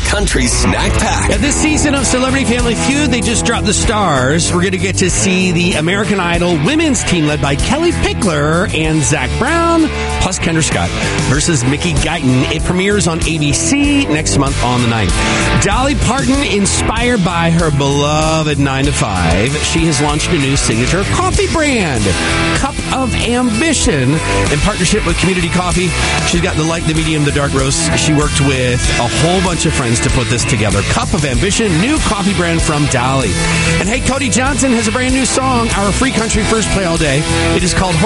Country Snack Pack. This season of Celebrity Family Feud, they just dropped the stars. We're going to get to see the American Idol women's team led by Kelly Pickler and Zach Brown, plus Kendra Scott versus Mickey Guyton. It premieres on ABC next month on the 9th. Dolly Parton, inspired by her beloved 9 to 5, she has launched a new signature coffee brand, Cup of Ambition, in partnership with Community Coffee. She's got the light, the medium, the dark roast. She worked with a whole bunch of friends to put this together. Cup of Ambition, new coffee brand from Dolly. And hey, Cody Johnson has a brand new song, our Free Country First Play All Day. It is called